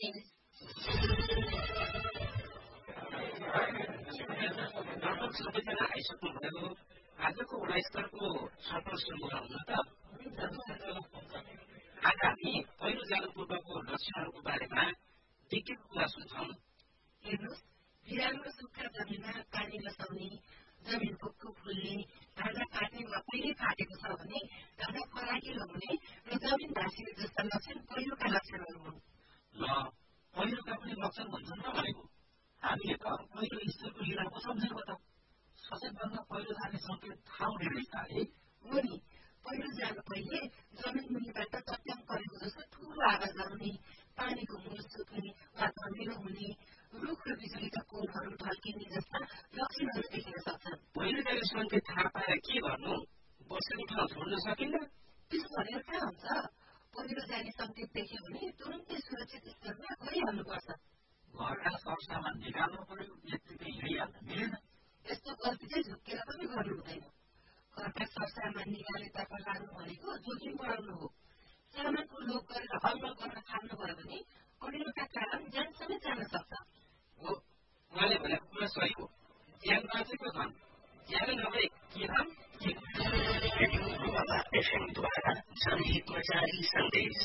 सबैजना आइसक्नुभयो आजको वडा स्तरको छलफल सुरु गरौँ त। आज हामी पहिरो जानु पूर्वको लक्षणहरूको बारेमा के कुरा सुन्छौँ। हेर्नुहोस्, बिरालो र सुक्खा जमिनमा पानी नसाउने, जमिन पोखो फुल्ने, ढाँडा फाट्ने वा पहिले फाटेको छ भने ढाँडा फराकिलो हुने र जमिन भाँसिने जस्ता लक्षण पहिरोका लक्षणहरू हुन्। ल, पहिरोका पनि लक्षण भन्छन् र भनेको हामीले त पहिरो स्तरको लिएर पो सम्झेको त। सबैभन्दा पहिरो जाने सङ्केत थाहा हुने रहेछ है। हो नि, पहिरो जानु पहिले जमिन मुनिबाट चट्याङ परेको जस्तो ठुलो आवाज आउने, पानीको मुर सुक्ने वा धमिलो हुने, रुख र बिजुलीका पोलहरू ढल्किने जस्ता लक्षणहरू देखिन सक्छन्। पहिरो जाने सङ्केत थाहा पाएर के गर्नु? बसेको ठाउँ छोड्न सकिन्न? त्यसो भनेर कहाँ हुन्छ? पहिरो जाने सङ्केत देख्यो भने तुरुन्तै सुरक्षित स्थलमा गइहाल्नुपर्छ। घरका सरसामान निकाल्नु पर्यो, यत्तिकै हिँडिहाल्न मिलेन। यस्तो गल्ती चाहिँ झुक्केर पनि गर्नु हुँदैन। घरका सरसामान निकालेतर्फ लाग्नु भनेको जोखिम बढाउनु हो। सामानको लोभ गरेर हलमल गर्न थाल्नुभयो भने पहिरोका कारण ज्यान समेत जान सक्छ। हो, उहाँले भनेको कुरा सही हो। ज्यान बाँचेको धन, ज्यानै नभए के धन? रेडियो रुवामा FM द्वारा जनहितमा जारी सन्देश।